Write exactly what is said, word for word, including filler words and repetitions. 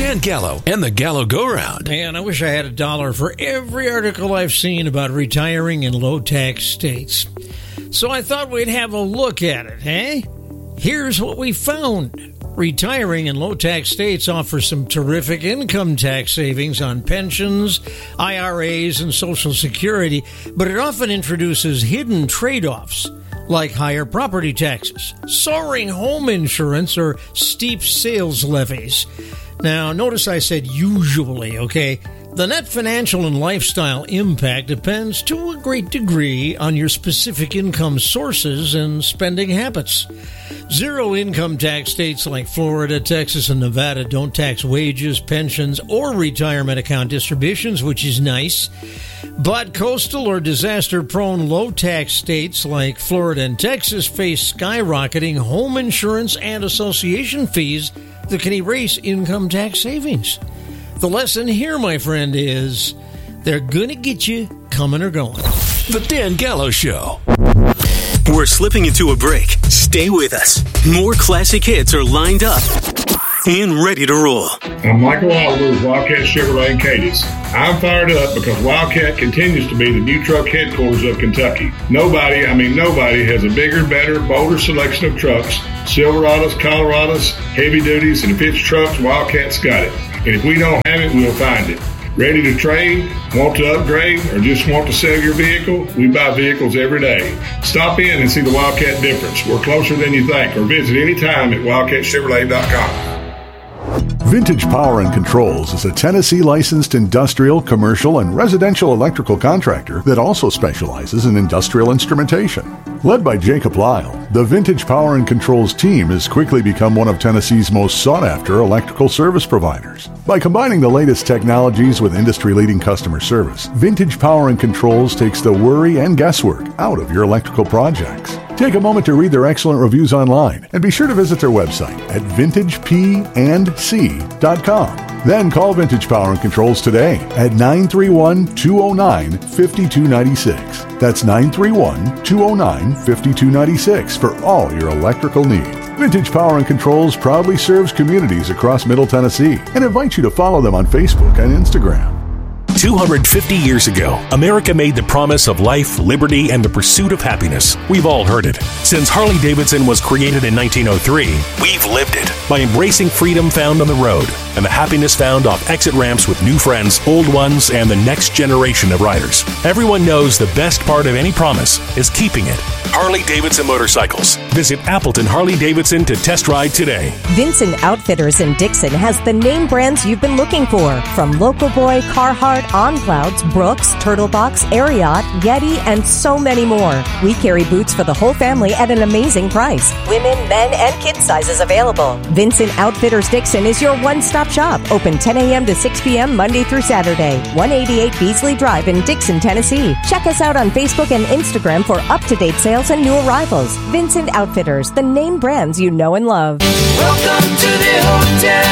Dan Gallo and the Gallo Go-Round. Man, I wish I had a dollar for every article I've seen about retiring in low-tax states. So I thought we'd have a look at it, eh? Here's what we found. Retiring in low-tax states offers some terrific income tax savings on pensions, I R As, and Social Security, but it often introduces hidden trade-offs, like higher property taxes, soaring home insurance, or steep sales levies. Now, notice I said usually, okay? The net financial and lifestyle impact depends to a great degree on your specific income sources and spending habits. Zero income tax states like Florida, Texas, and Nevada don't tax wages, pensions, or retirement account distributions, which is nice. But coastal or disaster-prone low-tax states like Florida and Texas face skyrocketing home insurance and association fees that can erase income tax savings. The lesson here, my friend, is they're gonna get you coming or going. The Dan Gallo Show. We're slipping into a break. Stay with us. More classic hits are lined up and ready to roll. I'm Michael Oliver with Wildcat Chevrolet in Cadiz. I'm fired up because Wildcat continues to be the new truck headquarters of Kentucky. Nobody, I mean nobody, has a bigger, better, bolder selection of trucks. Silverados, Colorados, heavy duties, and if it's trucks, Wildcat's got it. And if we don't have it, we'll find it. Ready to trade, want to upgrade, or just want to sell your vehicle? We buy vehicles every day. Stop in and see the Wildcat difference. We're closer than you think, or visit anytime at wildcat chevrolet dot com. Vintage Power and Controls is a Tennessee licensed industrial, commercial, and residential electrical contractor that also specializes in industrial instrumentation. Led by Jacob Lyle, the Vintage Power and Controls team has quickly become one of Tennessee's most sought-after electrical service providers. By combining the latest technologies with industry-leading customer service, Vintage Power and Controls takes the worry and guesswork out of your electrical projects. Take a moment to read their excellent reviews online and be sure to visit their website at vintage p and c dot com. Then call Vintage Power and Controls today at nine three one, two oh nine, five two nine six. That's nine three one, two oh nine, five two nine six for all your electrical needs. Vintage Power and Controls proudly serves communities across Middle Tennessee and invites you to follow them on Facebook and Instagram. two hundred fifty years ago, America made the promise of life, liberty, and the pursuit of happiness. We've all heard it. Since Harley-Davidson was created in nineteen oh three, we've lived it by embracing freedom found on the road and the happiness found off exit ramps with new friends, old ones, and the next generation of riders. Everyone knows the best part of any promise is keeping it. Harley-Davidson Motorcycles. Visit Appleton Harley-Davidson to test ride today. Vincent Outfitters in Dixon has the name brands you've been looking for, from Local Boy, Carhartt, On Clouds, Brooks, Turtlebox, Ariat, Yeti, and so many more. We carry boots for the whole family at an amazing price. Women, men, and kids sizes available. Vincent Outfitters Dixon is your one-stop shop. Open ten a.m. to six p.m. Monday through Saturday. one eighty-eight Beasley Drive in Dixon, Tennessee. Check us out on Facebook and Instagram for up-to-date sales and new arrivals. Vincent Outfitters, the name brands you know and love. Welcome to the hotel.